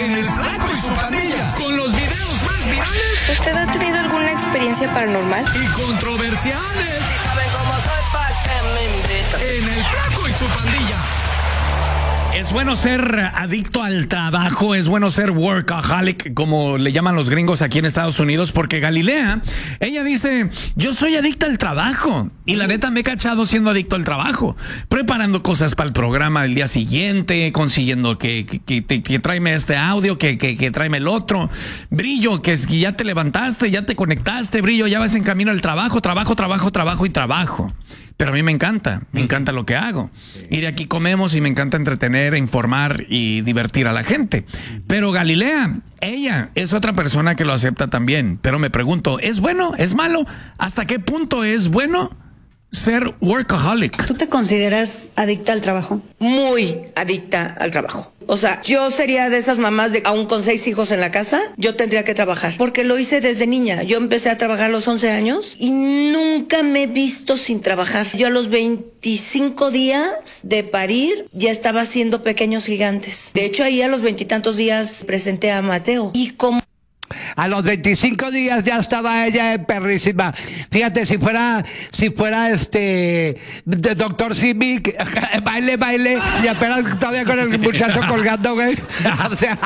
en El Flaco y su Pandilla, con los videos más virales. ¿Usted ha tenido alguna experiencia paranormal? Y controversiales. Si saben cómo soy, ¿pa' qué me invitan? En El Flaco y su Pandilla. Es bueno ser adicto al trabajo, es bueno ser workaholic, como le llaman los gringos aquí en Estados Unidos, porque Galilea, ella dice, yo soy adicta al trabajo. Y la neta me he cachado siendo adicto al trabajo, preparando cosas para el programa del día siguiente, consiguiendo que tráeme este audio, que tráeme el otro. Brillo, que ya te levantaste, ya te conectaste, Brillo, ya vas en camino al trabajo. Pero a mí me encanta lo que hago. Y de aquí comemos y me encanta entretener, informar y divertir a la gente. Pero Galilea, ella es otra persona que lo acepta también. Pero me pregunto, ¿es bueno? ¿Es malo? ¿Hasta qué punto es bueno ser workaholic? ¿Tú te consideras adicta al trabajo? Muy adicta al trabajo. O sea, yo sería de esas mamás de aún con 6 hijos en la casa, yo tendría que trabajar. Porque lo hice desde niña. Yo empecé a trabajar a los 11 años y nunca me he visto sin trabajar. Yo a los 25 días de parir ya estaba haciendo Pequeños Gigantes. De hecho, ahí a los 20 y tantos días presenté a Mateo. Y como a los 25 días ya estaba ella perrísima. Fíjate, si fuera de Doctor Simic, baile, y apenas todavía con el muchacho colgando, güey. O sea.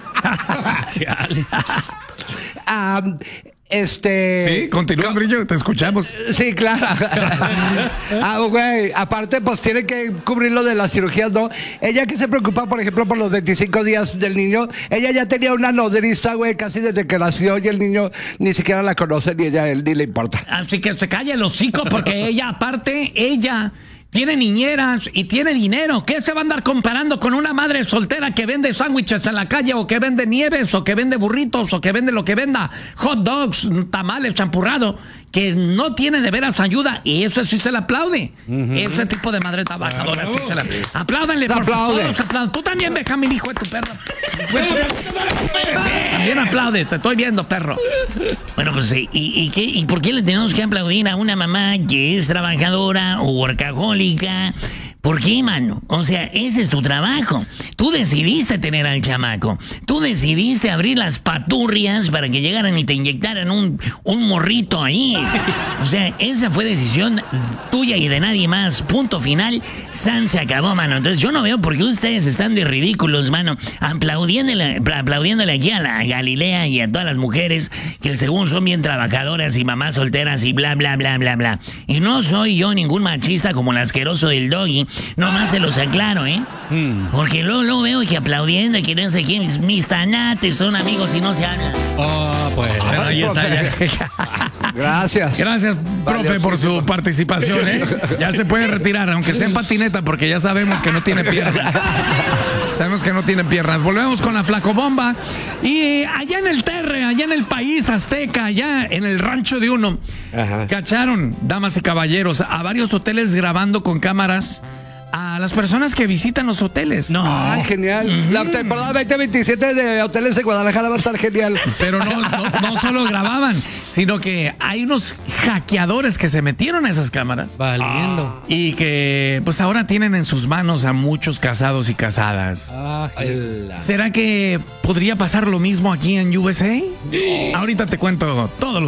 Sí, continúa, Brillo, te escuchamos. Sí, claro. Güey, aparte, pues tiene que cubrir lo de las cirugías, ¿no? Ella que se preocupa, por ejemplo, por los 25 días del niño, ella ya tenía una nodriza, güey, casi desde que nació, y el niño ni siquiera la conoce, ni ni le importa. Así que se calle el hocico, porque ella, aparte, tiene niñeras y tiene dinero. ¿Qué se va a andar comparando con una madre soltera que vende sándwiches en la calle, o que vende nieves, o que vende burritos, o que vende lo que venda, hot dogs, tamales, champurrado, que no tiene de veras ayuda? Y eso sí se le aplaude. Ese tipo de madre trabajadora. Sí se le apláudanle, por favor. Tú también, Benjamín, hijo de tu perro. También aplaude, te estoy viendo, perro. Bueno, pues sí. ¿Y por qué le tenemos que aplaudir a una mamá que es trabajadora o workaholic? ¿Por qué, mano? O sea, ese es tu trabajo. Tú decidiste tener al chamaco. Tú decidiste abrir las paturrias para que llegaran y te inyectaran un morrito ahí. O sea, esa fue decisión tuya y de nadie más. Punto final. Se acabó, mano. Entonces yo no veo por qué ustedes están de ridículos, mano. Aplaudiéndole aquí a la Galilea y a todas las mujeres que según son bien trabajadoras y mamás solteras y bla, bla, bla, bla, bla. Y no soy yo ningún machista como el asqueroso del Doggy. Nomás se los aclaro, Porque luego veo que aplaudiendo y que no sé quién, mis tanates son amigos y no se hablan. Pues ahí está. Gracias. Gracias, profe, por su participación, Ya se puede retirar, aunque sea en patineta, porque ya sabemos que no tiene piernas. Volvemos con la Flacobomba. Y allá en el Terre, allá en el país azteca, allá en el rancho de uno, cacharon, damas y caballeros, a varios hoteles grabando con cámaras a las personas que visitan los hoteles. No. Ay, genial. La temporada 2027 de Hoteles de Guadalajara va a estar genial. Pero no solo grababan, sino que hay unos hackeadores que se metieron a esas cámaras. Valiendo. Y que pues ahora tienen en sus manos a muchos casados y casadas. ¿Será que podría pasar lo mismo aquí en USA? Ahorita te cuento todos los